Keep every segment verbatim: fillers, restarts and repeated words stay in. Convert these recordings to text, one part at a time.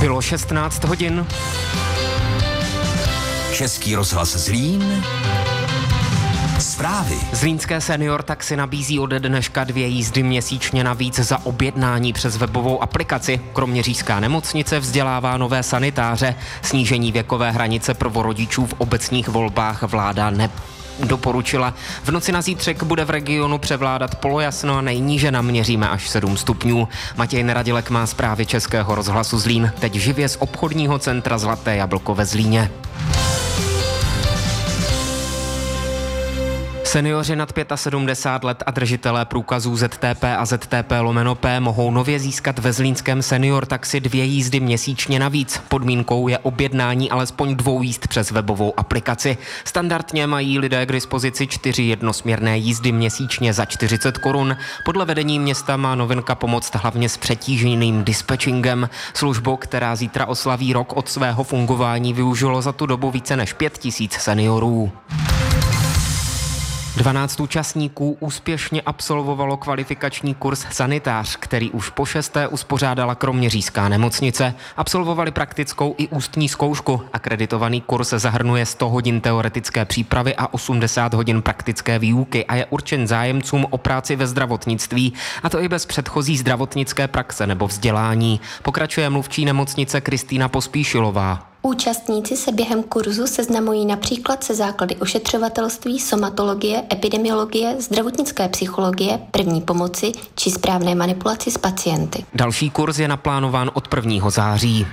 Bylo šestnáct hodin. Český rozhlas Zlín. Zprávy. Zlínské senior taxi nabízí ode dneška dvě jízdy měsíčně navíc za objednání přes webovou aplikaci. Kroměřížská nemocnice vzdělává nové sanitáře. Snížení věkové hranice prvorodičů v obecních volbách vláda ne doporučila. V noci na zítřek bude v regionu převládat polojasno a nejníže naměříme až sedm stupňů. Matěj Neradilek má zprávy Českého rozhlasu Zlín. Teď živě z obchodního centra Zlaté jablko ve Zlíně. Seniori nad sedmdesát pět let a držitelé průkazů Z T P a Z T P lomeno P mohou nově získat ve zlínském senior taxi dvě jízdy měsíčně navíc. Podmínkou je objednání alespoň dvou jízd přes webovou aplikaci. Standardně mají lidé k dispozici čtyři jednosměrné jízdy měsíčně za čtyřicet korun. Podle vedení města má novinka pomoct hlavně s přetíženým dispečingem. Službu, která zítra oslaví rok od svého fungování, využilo za tu dobu více než pět tisíc seniorů. dvanáct účastníků úspěšně absolvovalo kvalifikační kurz sanitář, který už po šesté uspořádala Kroměřížská nemocnice. Absolvovali praktickou i ústní zkoušku. Akreditovaný kurz zahrnuje sto hodin teoretické přípravy a osmdesát hodin praktické výuky a je určen zájemcům o práci ve zdravotnictví, a to i bez předchozí zdravotnické praxe nebo vzdělání. Pokračuje mluvčí nemocnice Kristýna Pospíšilová. Účastníci se během kurzu seznamují například se základy ošetřovatelství, somatologie, epidemiologie, zdravotnické psychologie, první pomoci či správné manipulaci s pacienty. Další kurz je naplánován od prvního září.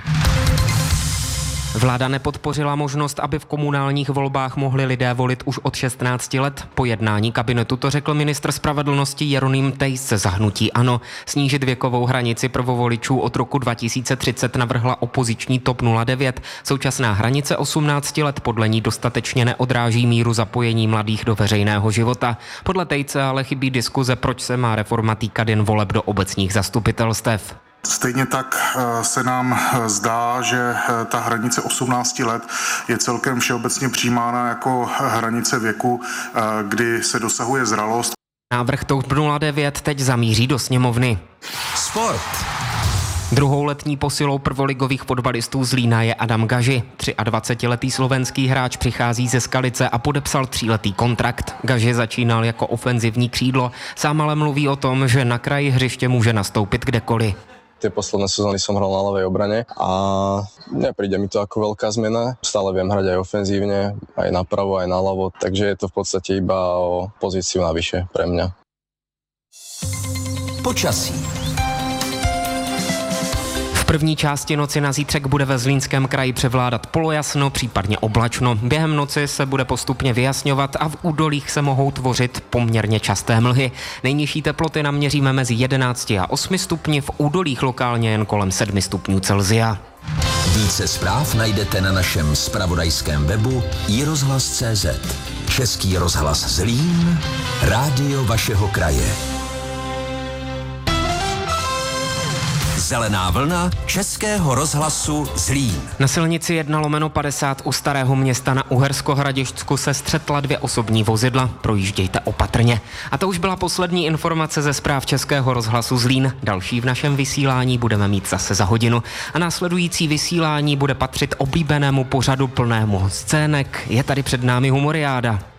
Vláda nepodpořila možnost, aby v komunálních volbách mohli lidé volit už od šestnácti let. Po jednání kabinetu to řekl ministr spravedlnosti Jeroným Tejc za hnutí ANO. Snížit věkovou hranici prvovoličů od roku dva tisíce třicet navrhla opoziční TOP nula devět. Současná hranice osmnácti let podle ní dostatečně neodráží míru zapojení mladých do veřejného života. Podle Tejce ale chybí diskuze, proč se má reforma týkat jen voleb do obecních zastupitelstev. Stejně tak se nám zdá, že ta hranice osmnácti let je celkem všeobecně přijímána jako hranice věku, kdy se dosahuje zralost. Návrh TOP nula devět teď zamíří do sněmovny. Sport. Druhou letní posilou prvoligových fotbalistů Zlína je Adam Gaži. dvacetiletý slovenský hráč přichází ze Skalice a podepsal tříletý kontrakt. Gaži začínal jako ofenzivní křídlo, sám ale mluví o tom, že na kraji hřiště může nastoupit kdekoliv. Tie posledné sezóny som hral na ľavej obrane a nepríde mi to ako veľká zmena. Stále viem hrať aj ofenzívne, aj napravo, aj naľavo, takže je to v podstate iba o pozíciu navyše pre mňa. Počasí. V první části noci na zítřek bude ve Zlínském kraji převládat polojasno, případně oblačno. Během noci se bude postupně vyjasňovat a v údolích se mohou tvořit poměrně časté mlhy. Nejnižší teploty naměříme mezi jedenácti a osmi stupni, v údolích lokálně jen kolem sedmi stupňů Celsia. Více zpráv najdete na našem zpravodajském webu i rozhlas tečka cé zet. Český rozhlas Zlín, rádio vašeho kraje. Zelená vlna Českého rozhlasu Zlín. Na silnici jedna lomeno padesát u Starého Města na Uhersko-Hradišťsku se střetla dvě osobní vozidla. Projíždějte opatrně. A to už byla poslední informace ze zpráv Českého rozhlasu Zlín. Další v našem vysílání budeme mít zase za hodinu. A následující vysílání bude patřit oblíbenému pořadu plnému scének. Je tady před námi humoriáda.